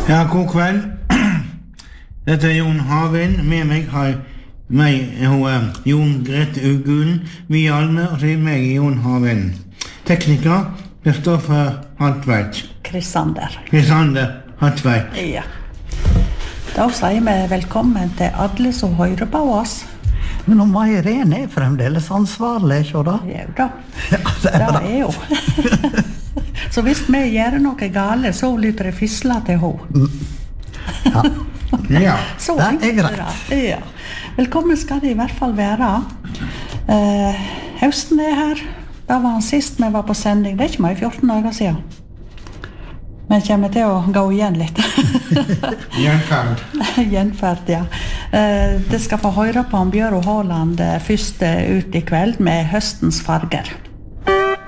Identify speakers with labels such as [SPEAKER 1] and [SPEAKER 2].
[SPEAKER 1] Ja, god kveld. Dette Jon Havind. Med meg har Jon Grete Ugulen, vi Alme, og så meg Jon Havind. Tekniker, det står for Hartveit.
[SPEAKER 2] Krisander
[SPEAKER 1] Hartveit.
[SPEAKER 2] Ja. Da sier vi velkommen til alle som hører på oss.
[SPEAKER 3] Men om Irene fremdeles ansvarlig, ikke da?
[SPEAKER 2] Jo da,
[SPEAKER 3] Ja, det bra.
[SPEAKER 2] jo. Så hvis vi gjør noe gale, så lytter det fisla til henne.
[SPEAKER 1] Ja.
[SPEAKER 2] Så
[SPEAKER 3] Det
[SPEAKER 2] enkelt
[SPEAKER 3] greit.
[SPEAKER 2] det. Ja. Velkommen skal det i hvert fall være. Høsten her. Da var han sist vi var på sending. Det ikke mer 14 dager siden. Men kommer til å gå igjen litt.
[SPEAKER 1] Gjenferd.
[SPEAKER 2] Gjenferd, ja. Det skal få høre på Bjørn Håland først ut i kveld med høstens farger.